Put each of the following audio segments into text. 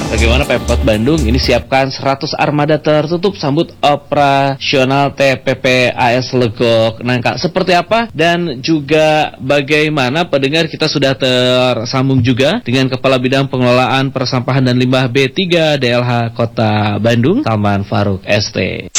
Bagaimana Pemkot Bandung ini siapkan 100 armada tertutup sambut operasional TPPAS Legok Nangka. Seperti apa? Dan juga bagaimana pendengar kita sudah tersambung juga dengan Kepala Bidang Pengelolaan Persampahan dan Limbah B3 DLH Kota Bandung, Salman Faruk ST.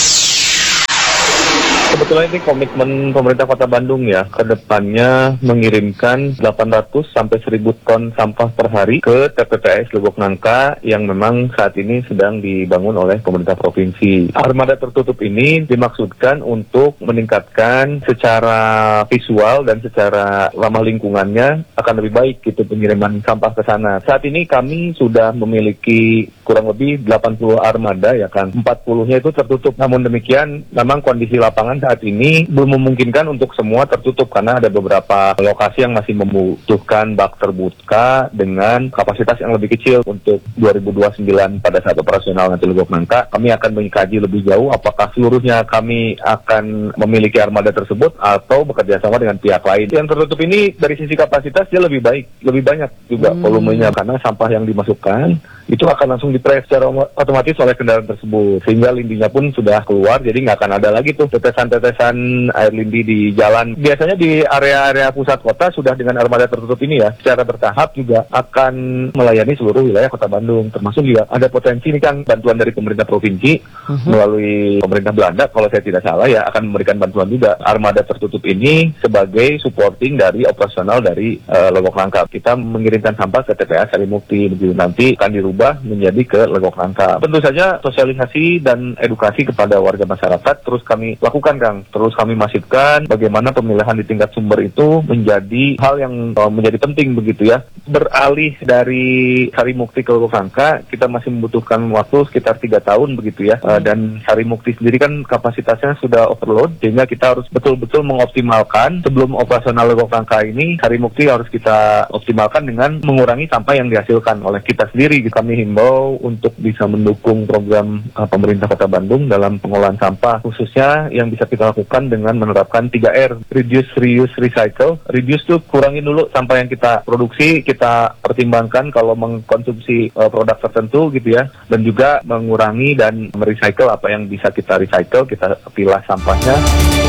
Kebetulan ini komitmen pemerintah Kota Bandung ya, ke depannya mengirimkan 800 sampai 1000 ton sampah per hari ke TPPAS Legok Nangka yang memang saat ini sedang dibangun oleh pemerintah provinsi. Armada tertutup ini dimaksudkan untuk meningkatkan secara visual dan secara ramah lingkungannya akan lebih baik gitu pengiriman sampah ke sana. Saat ini kami sudah memiliki kurang lebih 80 armada ya kan, 40-nya itu tertutup. Namun demikian memang kondisi lapangan saat ini belum memungkinkan untuk semua tertutup karena ada beberapa lokasi yang masih membutuhkan bak terbuka dengan kapasitas yang lebih kecil. Untuk 2029 pada saat operasional nanti Legok Nangka, kami akan mengkaji lebih jauh apakah seluruhnya kami akan memiliki armada tersebut atau bekerja sama dengan pihak lain. Yang tertutup ini dari sisi kapasitas dia lebih baik, lebih banyak juga volumenya karena sampah yang dimasukkan itu akan langsung dipres secara otomatis oleh kendaraan tersebut, sehingga lindinya pun sudah keluar, jadi nggak akan ada lagi tuh tetesan-tetesan air lindi di jalan. Biasanya di area-area pusat kota sudah dengan armada tertutup ini ya, secara bertahap juga akan melayani seluruh wilayah Kota Bandung, termasuk juga ada potensi ini kan bantuan dari pemerintah provinsi melalui pemerintah Belanda, kalau saya tidak salah ya, akan memberikan bantuan juga. Armada tertutup ini sebagai supporting dari operasional dari Legok Nangka. Kita mengirimkan sampah ke TPA Sarimukti, begitu nanti akan dirubah menjadi ke Legok Nangka. Tentu saja sosialisasi dan edukasi kepada warga masyarakat terus kami lakukan, Kang. Terus kami masifkan bagaimana pemilihan di tingkat sumber itu menjadi hal yang menjadi penting begitu ya. Beralih dari Sarimukti ke Legok Nangka, kita masih membutuhkan waktu sekitar 3 tahun begitu ya. Dan Sarimukti sendiri kan kapasitasnya sudah overload, sehingga kita harus betul-betul mengoptimalkan sebelum operasional Legok Nangka ini. Sarimukti harus kita optimalkan dengan mengurangi sampah yang dihasilkan oleh kita sendiri. Kami himbau untuk bisa mendukung program pemerintah Kota Bandung dalam pengolahan sampah, khususnya yang bisa kita lakukan dengan menerapkan 3R, reduce, reuse, recycle. Reduce tuh kurangin dulu sampah yang kita produksi, kita pertimbangkan kalau mengkonsumsi produk tertentu gitu ya, dan juga mengurangi dan merecycle apa yang bisa kita recycle, kita pilah sampahnya.